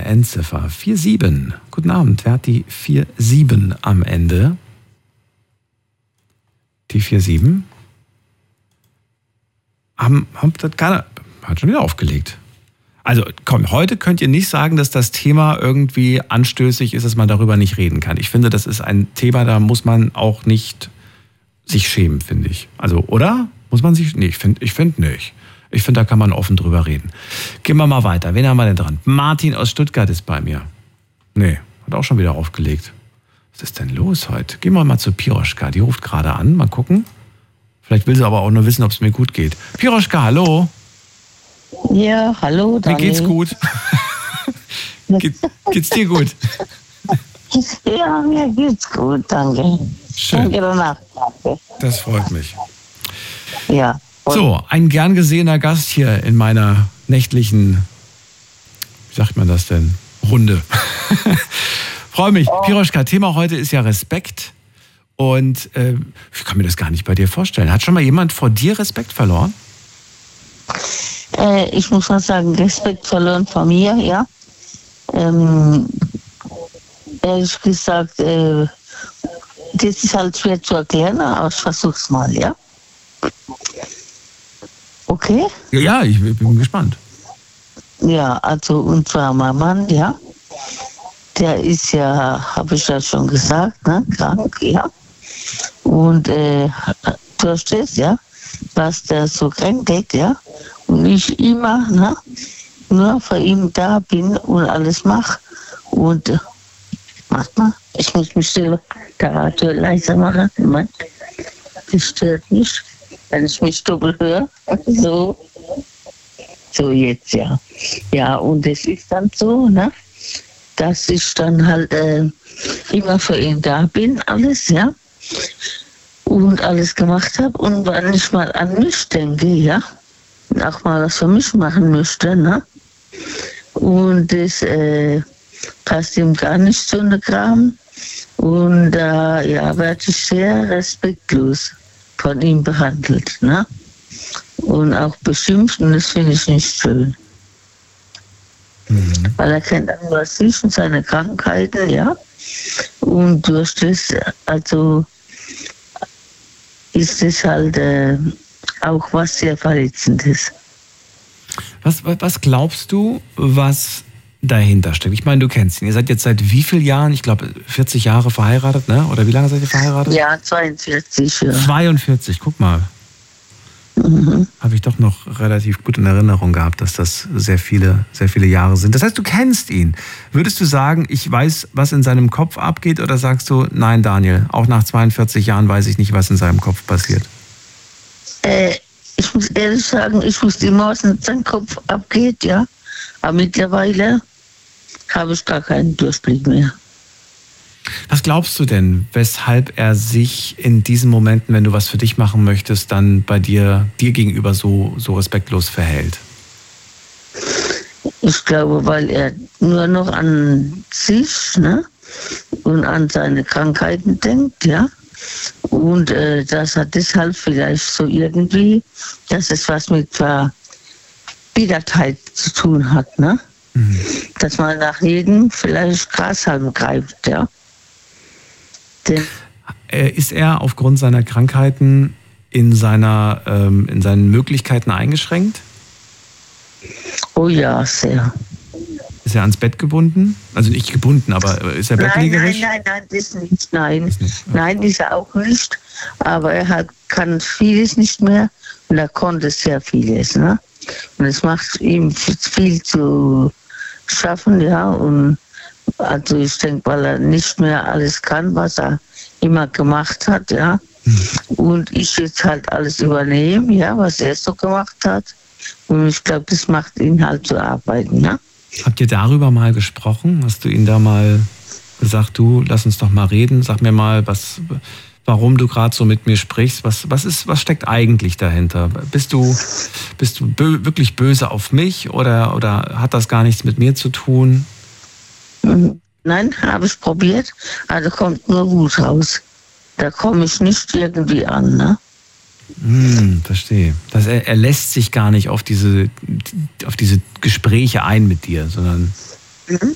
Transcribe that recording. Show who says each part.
Speaker 1: Endziffer 47. Guten Abend, wer hat die 47 am Ende? Die 47? Hat schon wieder aufgelegt. Also komm, heute könnt ihr nicht sagen, dass das Thema irgendwie anstößig ist, dass man darüber nicht reden kann. Ich finde, das ist ein Thema, da muss man auch nicht sich schämen, finde ich. Also, oder? Muss man sich... Nee, ich finde nicht. Ich finde, da kann man offen drüber reden. Gehen wir mal weiter. Wen haben wir denn dran? Martin aus Stuttgart ist bei mir. Nee, hat auch schon wieder aufgelegt. Was ist denn los heute? Gehen wir mal zu Piroschka. Die ruft gerade an. Mal gucken. Vielleicht will sie aber auch nur wissen, ob es mir gut geht. Piroschka, hallo.
Speaker 2: Ja, hallo, Daniel.
Speaker 1: Mir geht's gut. Geht's dir gut?
Speaker 2: Ja, mir geht's gut, danke.
Speaker 1: Schön.
Speaker 2: Danke der Nachfrage.
Speaker 1: Das freut mich.
Speaker 2: Ja.
Speaker 1: So, ein gern gesehener Gast hier in meiner nächtlichen, wie sagt man das denn, Runde. Freue mich. Piroschka, Thema heute ist ja Respekt. Und ich kann mir das gar nicht bei dir vorstellen. Hat schon mal jemand vor dir Respekt verloren?
Speaker 2: Ich muss mal sagen, Respekt verloren von mir, ja. Ehrlich gesagt, das ist halt schwer zu erklären, aber ich versuch's mal, ja. Okay?
Speaker 1: Ja, ich bin gespannt.
Speaker 2: Ja, also und zwar mein Mann, ja. Der ist ja, habe ich ja schon gesagt, ne, krank, ja. Und du verstehst, ja, was der so kränkelt, ja. Und ich immer, ne, nur für ihn da bin und alles mache. Und warte mal, ich muss mich selber der Radio leiser machen. Moment. Das stört nicht, wenn ich mich doppelt höre. So jetzt, ja. Ja, und es ist dann so, ne, dass ich dann halt immer für ihn da bin, alles, ja. Und alles gemacht habe. Und wenn ich mal an mich denke, ja, und auch mal was für mich machen möchte, ne? Und das passt ihm gar nicht so eine Kram. Und ja, werde ich sehr respektlos von ihm behandelt, ne? Und auch beschimpft, und das finde ich nicht schön. Weil er kennt nur sich und seine Krankheiten, ja. Und durch das, also ist es halt auch was sehr Verletzendes.
Speaker 1: Was glaubst du, was dahinter steckt? Ich meine, du kennst ihn. Ihr seid jetzt seit wie vielen Jahren? Ich glaube 40 Jahre verheiratet, ne? Oder wie lange seid ihr verheiratet?
Speaker 2: Ja, 42. Ja.
Speaker 1: 42, guck mal. Habe ich doch noch relativ gut in Erinnerung gehabt, dass das sehr viele Jahre sind. Das heißt, du kennst ihn. Würdest du sagen, ich weiß, was in seinem Kopf abgeht, oder sagst du, nein, Daniel, auch nach 42 Jahren weiß ich nicht, was in seinem Kopf passiert?
Speaker 2: Ich muss ehrlich sagen, ich wusste immer, was in seinem Kopf abgeht, ja. Aber mittlerweile habe ich gar keinen Durchblick mehr.
Speaker 1: Was glaubst du denn, weshalb er sich in diesen Momenten, wenn du was für dich machen möchtest, dann bei dir gegenüber so respektlos verhält?
Speaker 2: Ich glaube, weil er nur noch an sich, ne, und an seine Krankheiten denkt, ja. Und dass er deshalb vielleicht so irgendwie, dass es was mit Verbittertheit zu tun hat, ne? Dass man nach jedem vielleicht Grashalm greift, ja.
Speaker 1: Ist er aufgrund seiner Krankheiten in seinen Möglichkeiten eingeschränkt?
Speaker 2: Oh ja, sehr.
Speaker 1: Ist er ans Bett gebunden? Also nicht gebunden, aber ist er bettlägerig?
Speaker 2: Nein, das nicht. Nein, nein, ist er auch nicht. Aber er kann vieles nicht mehr und er konnte sehr vieles. Ne? Und es macht ihm viel zu schaffen, ja. Und also ich denke, weil er nicht mehr alles kann, was er immer gemacht hat, ja. Und ich jetzt halt alles übernehme, ja, was er so gemacht hat. Und ich glaube, das macht ihn halt zu arbeiten, ne?
Speaker 1: Habt ihr darüber mal gesprochen? Hast du ihn da mal gesagt, du, lass uns doch mal reden, sag mir mal, warum du gerade so mit mir sprichst? Was steckt eigentlich dahinter? Bist du wirklich böse auf mich oder hat das gar nichts mit mir zu tun?
Speaker 2: Nein, habe ich probiert, also kommt nur Wut raus. Da komme ich nicht irgendwie an, ne?
Speaker 1: Verstehe. Er lässt sich gar nicht auf diese Gespräche ein mit dir, sondern